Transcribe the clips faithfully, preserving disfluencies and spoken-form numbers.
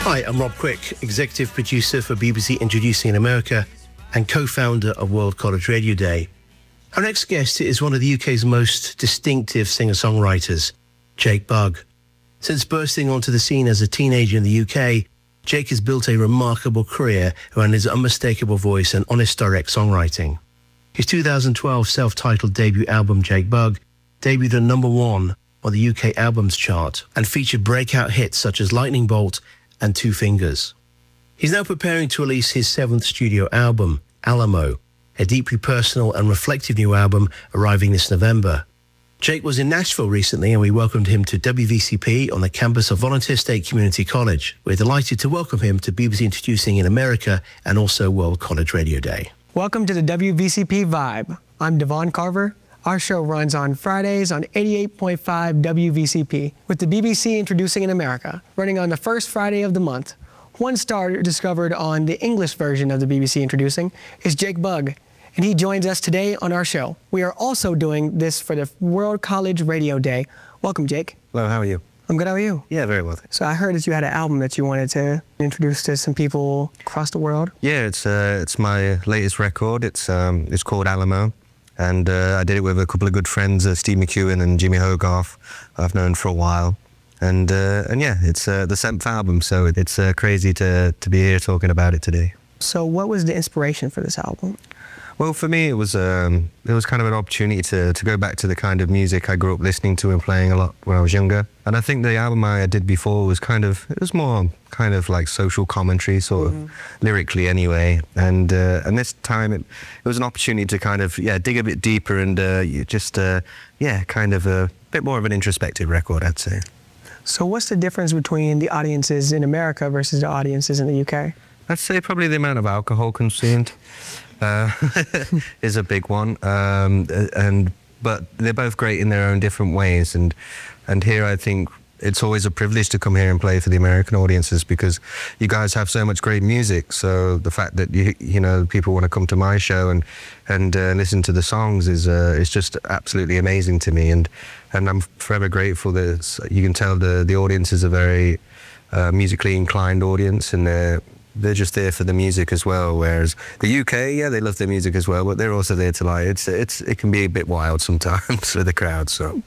Hi, I'm Rob Quick, executive producer for B B C Introducing in America and co-founder of World College Radio Day. Our next guest is one of the U K's most distinctive singer-songwriters, Jake Bugg. Since bursting onto the scene as a teenager in the U K, Jake has built a remarkable career around his unmistakable voice and honest direct songwriting. His two thousand twelve self-titled debut album, Jake Bugg, debuted at number one on the U K Albums Chart and featured breakout hits such as Lightning Bolt and Two Fingers. He's now preparing to release his seventh studio album, Alamo, a deeply personal and reflective new album arriving this November. Jake was in Nashville recently and we welcomed him to W V C P on the campus of Volunteer State Community College. We're delighted to welcome him to B B C Introducing in America and also World College Radio Day. Welcome to the W V C P Vibe. I'm Devon Carver. Our show runs on Fridays on eighty-eight point five W V C P with the B B C Introducing in America, running on the first Friday of the month. One star discovered on the English version of the B B C Introducing is Jake Bugg, and he joins us today on our show. We are also doing this for the World College Radio Day. Welcome, Jake. Hello, how are you? I'm good, how are you? Yeah, very well. So I heard that you had an album that you wanted to introduce to some people across the world. Yeah, it's uh, it's my latest record. It's um, it's called Alamo. And uh, I did it with a couple of good friends, uh, Steve McEwen and Jimmy Hogarth, I've known for a while. And uh, and yeah, it's uh, the seventh album, so it's uh, crazy to, to be here talking about it today. So what was the inspiration for this album? Well, for me, it was um, it was kind of an opportunity to, to go back to the kind of music I grew up listening to and playing a lot when I was younger. And I think the album I did before was kind of, it was more kind of like social commentary, sort mm-hmm. of lyrically anyway. And uh, and this time it, it was an opportunity to kind of, yeah, dig a bit deeper and uh, you just, uh, yeah, kind of a bit more of an introspective record, I'd say. So what's the difference between the audiences in America versus the audiences in the U K? I'd say probably the amount of alcohol consumed. Uh, is a big one, um, and but they're both great in their own different ways. And and here I think it's always a privilege to come here and play for the American audiences because you guys have so much great music. So the fact that you you know people want to come to my show and and uh, listen to the songs is uh, is just absolutely amazing to me. And and I'm forever grateful that you can tell the the audience is a very uh, musically inclined audience, and they're. They're just there for the music as well, whereas the U K, yeah, they love their music as well, but they're also there to like, it's, it's, it can be a bit wild sometimes for the crowd, so.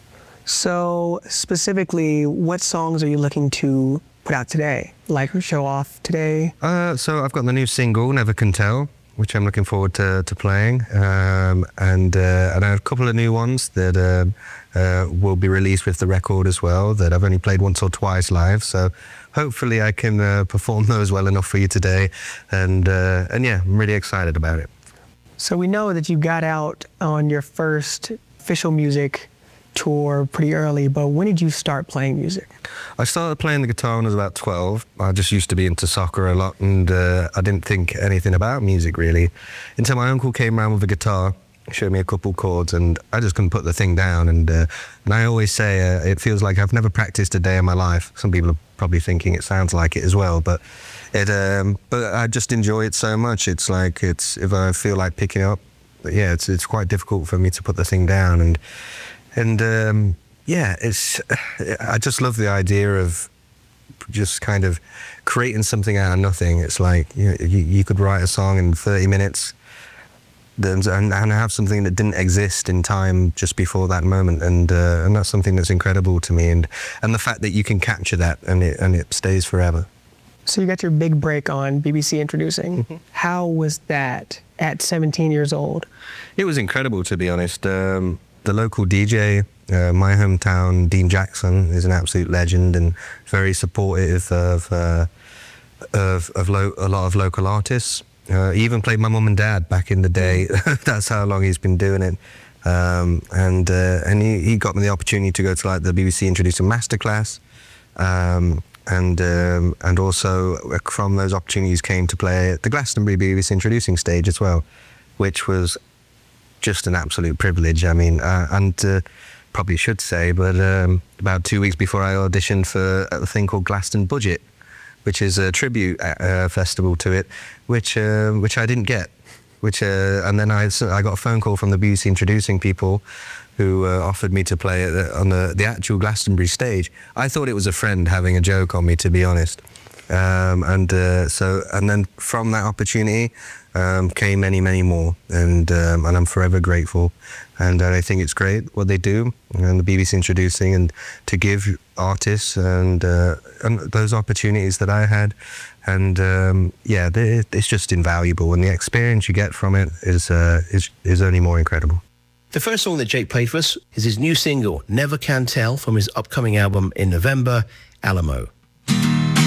So, specifically, what songs are you looking to put out today, like show off today? Uh, so I've got the new single, Never Can Tell, which I'm looking forward to, to playing, um, and, uh, and I have a couple of new ones that uh, uh, will be released with the record as well, that I've only played once or twice live, so hopefully I can uh, perform those well enough for you today, and uh, and yeah, I'm really excited about it. So we know that you got out on your first official music tour pretty early, but when did you start playing music? I started playing the guitar when I was about twelve. I just used to be into soccer a lot, and uh, I didn't think anything about music really, until my uncle came around with a guitar, showed me a couple chords, and I just couldn't put the thing down. And uh, and I always say uh, it feels like I've never practiced a day in my life. Some people are probably thinking it sounds like it as well, but it um, but I just enjoy it so much. It's like it's if I feel like picking up, yeah, it's it's quite difficult for me to put the thing down. And and um, yeah, it's I just love the idea of just kind of creating something out of nothing. It's like you know, you, you could write a song in thirty minutes. And, and have something that didn't exist in time just before that moment, and uh, and that's something that's incredible to me, and and the fact that you can capture that and it and it stays forever. So you got your big break on B B C Introducing. Mm-hmm. How was that at seventeen years old? It was incredible, to be honest. Um, the local D J, uh, my hometown, Dean Jackson, is an absolute legend and very supportive of uh, of, of lo a lot of local artists. Uh, he even played my mum and dad back in the day. That's how long he's been doing it. Um, and uh, and he, he got me the opportunity to go to like the B B C Introducing Masterclass. Um, and um, and also from those opportunities came to play at the Glastonbury B B C Introducing stage as well, which was just an absolute privilege. I mean, uh, and uh, probably should say, but um, about two weeks before I auditioned for a thing called Glaston Budget, which is a tribute uh, festival to it, which uh, which I didn't get. Which uh, and then I I got a phone call from the B B C Introducing people, who uh, offered me to play the, on the the actual Glastonbury stage. I thought it was a friend having a joke on me, to be honest. Um, and uh, so, and then from that opportunity um, came many, many more, and um, and I'm forever grateful. And uh, I think it's great what they do, and the B B C introducing, and to give artists and uh, and those opportunities that I had, and um, yeah, they, it's just invaluable, and the experience you get from it is uh, is is only more incredible. The first song that Jake played for us is his new single, Never Can Tell, from his upcoming album in November, Alamo.